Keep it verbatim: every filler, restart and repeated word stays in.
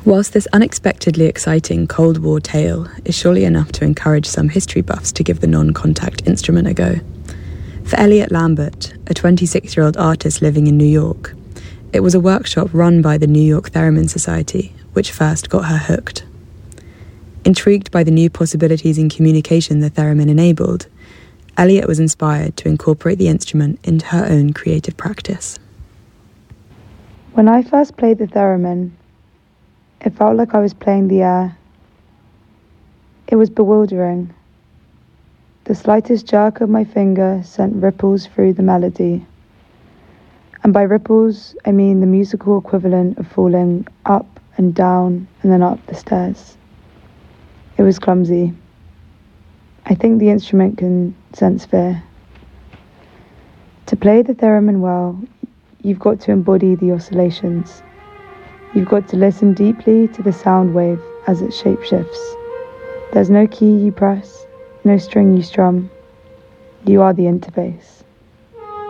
Whilst this unexpectedly exciting Cold War tale is surely enough to encourage some history buffs to give the non-contact instrument a go, for Elliot Lambert, a twenty-six-year-old artist living in New York, it was a workshop run by the New York Theremin Society which first got her hooked. Intrigued by the new possibilities in communication the theremin enabled, Elliot was inspired to incorporate the instrument into her own creative practice. When I first played the theremin, it felt like I was playing the air. It was bewildering. The slightest jerk of my finger sent ripples through the melody. And by ripples, I mean the musical equivalent of falling up and down and then up the stairs. It was clumsy. I think the instrument can sense fear. To play the theremin well, you've got to embody the oscillations. You've got to listen deeply to the sound wave as it shapeshifts. There's no key you press, no string you strum. You are the interface.